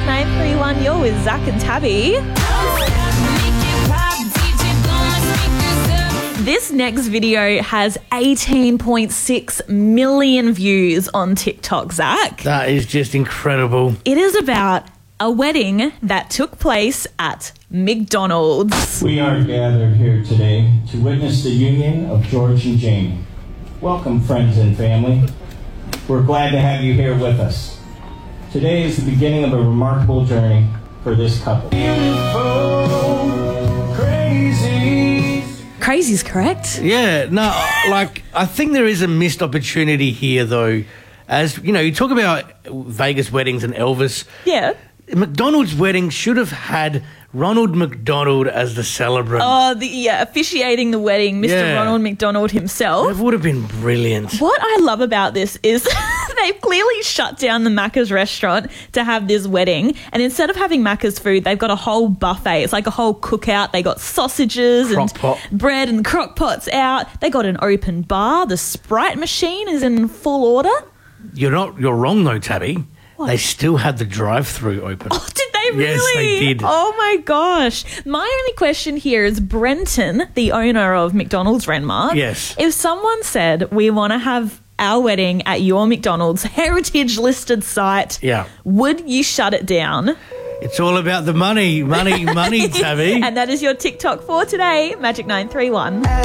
931, you're with Zach and Tabby. This next video has 18.6 million views on TikTok, Zach. That is just incredible. It is about a wedding that took place at McDonald's. We are gathered here today to witness the union of George and Jamie. Welcome, friends and family. We're glad to have you here with us. Today is the beginning of a remarkable journey for this couple. Crazy's correct. Yeah, no, like, I think there is a missed opportunity here, though. As, you know, you talk about Vegas weddings and Elvis. Yeah. McDonald's wedding should have had Ronald McDonald as the celebrant. Oh, officiating the wedding, Mr. Ronald McDonald himself. That would have been brilliant. What I love about this is they've clearly shut down the Macca's restaurant to have this wedding. And instead of having Macca's food, they've got a whole buffet. It's like a whole cookout. They got sausages and bread and crock pots out. They got an open bar. The Sprite machine is in full order. You're wrong though, Tabby. What? They still had the drive-through open. Oh, did they really? Yes, they did. Oh, my gosh. My only question here is Brenton, the owner of McDonald's Renmark. Yes. If someone said, we want to have our wedding at your McDonald's heritage-listed site, would you shut it down? It's all about the money, Tabby. And that is your TikTok for today, Magic 931.